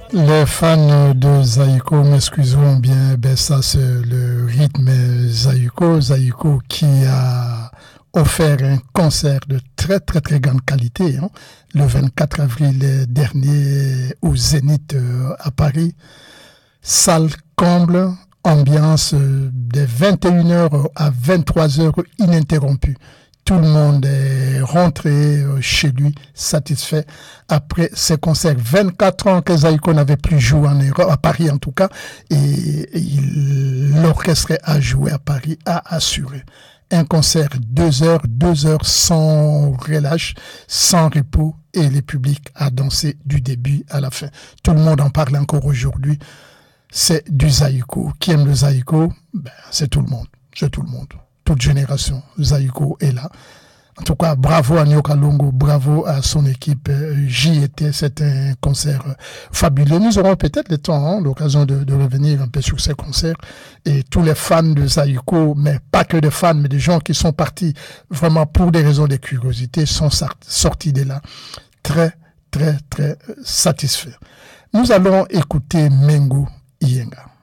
Les fans de Zaïko m'excuseront bien, ben ça c'est le rythme Zaïko. Zaïko qui a offert un concert de très très très grande qualité le 24 avril dernier au Zénith à Paris. Salle comble, ambiance de 21h à 23h ininterrompue. Tout le monde est rentré chez lui satisfait après ces concerts. 24 ans que Zaïko n'avait plus joué en Europe, à Paris en tout cas, et l'orchestre a joué à Paris, a assuré. Un concert 2 heures sans relâche, sans repos, et le public a dansé du début à la fin. Tout le monde en parle encore aujourd'hui. C'est du Zaïko. Qui aime le Zaïko? Ben, c'est tout le monde. C'est tout le monde. Toute génération, Zaïko est là. En tout cas, bravo à Nyoka Longo, bravo à son équipe. J'y étais, c'était un concert fabuleux. Nous aurons peut-être le temps, l'occasion de revenir un peu sur ces concerts. Et tous les fans de Zaïko, mais pas que des fans, mais des gens qui sont partis vraiment pour des raisons de curiosité, sont sortis de là très, très, très satisfaits. Nous allons écouter Mengo Iyenga.